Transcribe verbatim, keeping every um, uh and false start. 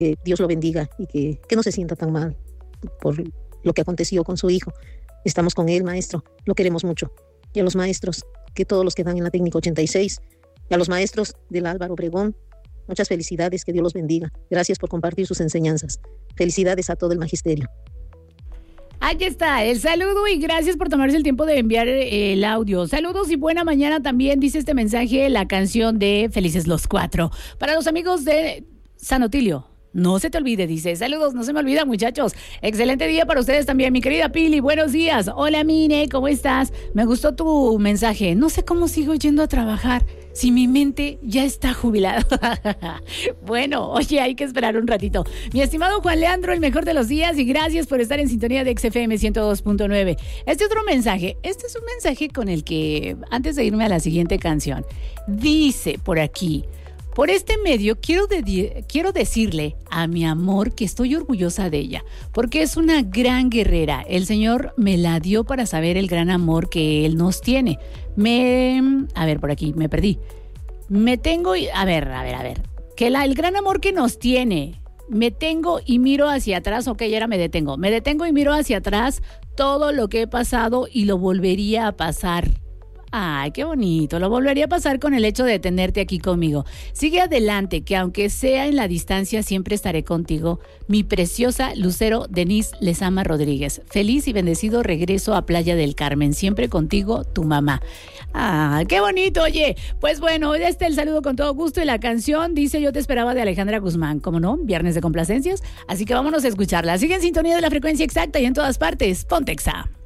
que Dios lo bendiga y que, que no se sienta tan mal por lo que aconteció con su hijo. Estamos con él, maestro, lo queremos mucho. Y a los maestros, que todos los que dan en la técnica ochenta y seis, y a los maestros del Álvaro Obregón, muchas felicidades, que Dios los bendiga. Gracias por compartir sus enseñanzas. Felicidades a todo el magisterio. Aquí está el saludo y gracias por tomarse el tiempo de enviar el audio. Saludos y buena mañana también, dice este mensaje, la canción de Felices los Cuatro. Para los amigos de San Otilio. No se te olvide, dice. Saludos, no se me olvida, muchachos. Excelente día para ustedes también, mi querida Pili. Buenos días. Hola, Mine, ¿cómo estás? Me gustó tu mensaje. No sé cómo sigo yendo a trabajar si mi mente ya está jubilada. Bueno, oye, hay que esperar un ratito. Mi estimado Juan Leandro, el mejor de los días, y gracias por estar en sintonía de X F M ciento dos punto nueve. Este otro mensaje, este es un mensaje con el que, antes de irme a la siguiente canción, dice por aquí: por este medio quiero, de, quiero decirle a mi amor que estoy orgullosa de ella, porque es una gran guerrera. El Señor me la dio para saber el gran amor que Él nos tiene. Me... A ver, por aquí, me perdí. Me tengo... A ver, a ver, a ver. Que la, el gran amor que nos tiene. Me tengo y miro hacia atrás. Ok, ya me detengo. Me detengo y miro hacia atrás todo lo que he pasado y lo volvería a pasar. Ay, qué bonito. Lo volvería a pasar con el hecho de tenerte aquí conmigo. Sigue adelante, que aunque sea en la distancia, siempre estaré contigo. Mi preciosa Lucero Denise Lezama Rodríguez. Feliz y bendecido regreso a Playa del Carmen. Siempre contigo, tu mamá. Ah, qué bonito. Oye, pues bueno, este el saludo con todo gusto y la canción dice Yo te esperaba, de Alejandra Guzmán. ¿Cómo no? Viernes de complacencias. Así que vámonos a escucharla. Sigue en sintonía de la frecuencia exacta y en todas partes. Ponte Exa.